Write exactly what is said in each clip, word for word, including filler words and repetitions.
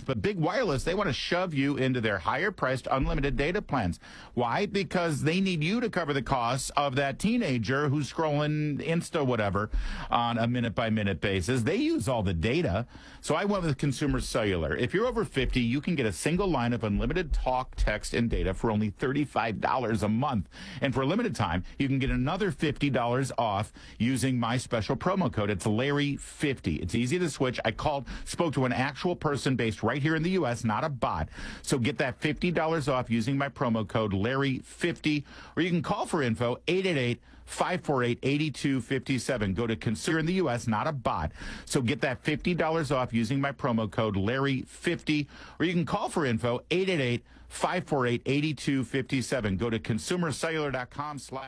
But Big Wireless, they want to shove you into their higher-priced unlimited data plans. Why? Because they need you to cover the costs of that teenager who's scrolling Insta whatever on a minute-by-minute basis. They use all the data. So I went with Consumer Cellular. If you're over fifty, you can get a single line of unlimited talk, text, and data for only thirty-five dollars a month. And for a limited time, you can get another fifty dollars off using my special promo code. It's Larry fifty. It's easy to switch. I called, spoke to an actual person based right here in the U S, not a bot. So get that fifty dollars off using my promo code Larry fifty, or you can call for info eight eight eight, five four eight, eight two five seven. Go to Consumer in the U S, not a bot. So get that fifty dollars off using my promo code Larry fifty, or you can call for info eight eight eight, five four eight, eight two five seven. Go to consumer cellular dot com slash.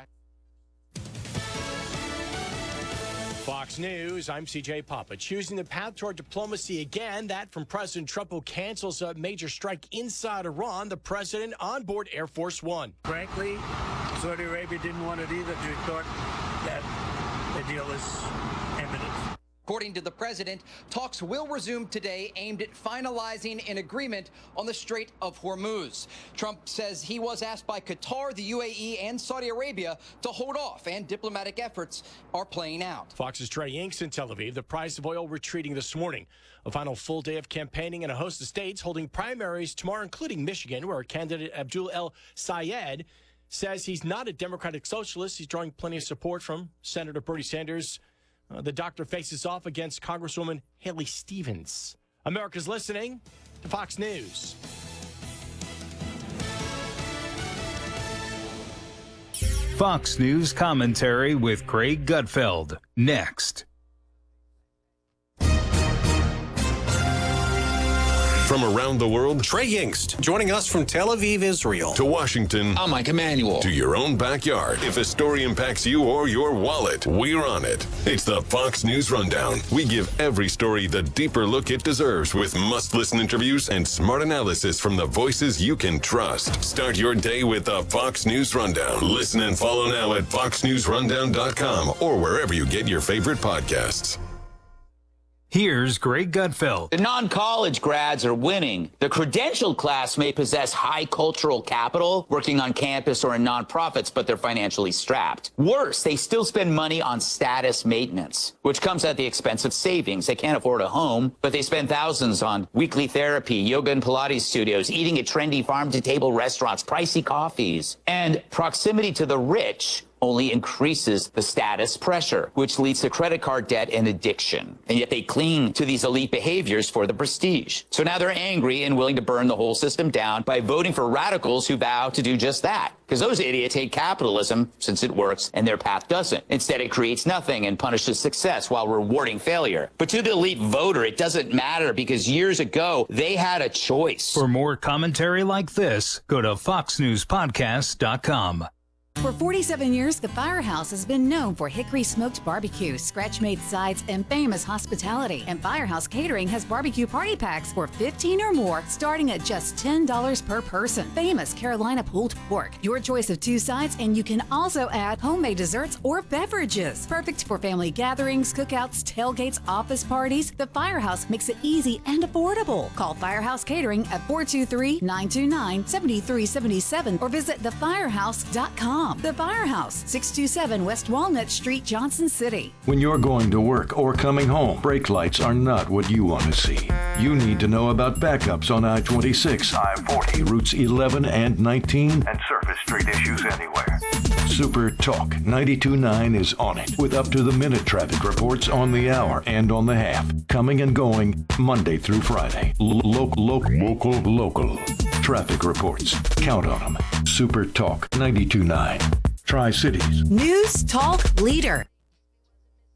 Fox News, I'm C J Papa. Choosing the path toward diplomacy again, that from President Trump, who cancels a major strike inside Iran, the president on board Air Force One. Frankly, Saudi Arabia didn't want it either. They thought that the deal is imminent. According to the president, talks will resume today aimed at finalizing an agreement on the Strait of Hormuz. Trump says he was asked by Qatar, the U A E, and Saudi Arabia to hold off, and diplomatic efforts are playing out. Fox's Trey Yingst in Tel Aviv. The price of oil retreating this morning. A final full day of campaigning in a host of states holding primaries tomorrow, including Michigan, where candidate Abdul El Sayed says he's not a Democratic socialist. He's drawing plenty of support from Senator Bernie Sanders. Uh, the doctor faces off against Congresswoman Haley Stevens. America's listening to Fox News. Fox News commentary with Craig Gutfeld. Next. From around the world, Trey Yingst, joining us from Tel Aviv, Israel. To Washington. I'm Mike Emanuel. To your own backyard. If a story impacts you or your wallet, we're on it. It's the Fox News Rundown. We give every story the deeper look it deserves with must-listen interviews and smart analysis from the voices you can trust. Start your day with the Fox News Rundown. Listen and follow now at fox news rundown dot com or wherever you get your favorite podcasts. Here's Greg Gutfeld. The non-college grads are winning. The credentialed class may possess high cultural capital, working on campus or in nonprofits, but they're financially strapped. Worse, they still spend money on status maintenance, which comes at the expense of savings. They can't afford a home, but they spend thousands on weekly therapy, yoga and Pilates studios, eating at trendy farm-to-table restaurants, pricey coffees, and proximity to the rich only increases the status pressure, which leads to credit card debt and addiction. And yet they cling to these elite behaviors for the prestige. So now they're angry and willing to burn the whole system down by voting for radicals who vow to do just that. Because those idiots hate capitalism since it works and their path doesn't. Instead, it creates nothing and punishes success while rewarding failure. But to the elite voter, it doesn't matter because years ago, they had a choice. For more commentary like this, go to fox news podcast dot com. For forty-seven years, the Firehouse has been known for hickory smoked barbecue, scratch-made sides, and famous hospitality. And Firehouse Catering has barbecue party packs for fifteen or more, starting at just ten dollars per person. Famous Carolina pulled pork, your choice of two sides, and you can also add homemade desserts or beverages. Perfect for family gatherings, cookouts, tailgates, office parties. The Firehouse makes it easy and affordable. Call Firehouse Catering at four two three, nine two nine, seven three seven seven or visit the firehouse dot com. The Firehouse, six two seven West Walnut Street, Johnson City. When you're going to work or coming home, brake lights are not what you want to see. You need to know about backups on I twenty-six, I forty, routes eleven and nineteen, and surface street issues anywhere. Super Talk ninety-two point nine is on it with up-to-the-minute traffic reports on the hour and on the half, coming and going Monday through Friday. Local, local, local, local. Traffic reports. Count on them. Super Talk ninety-two point nine. Tri-Cities. News Talk Leader.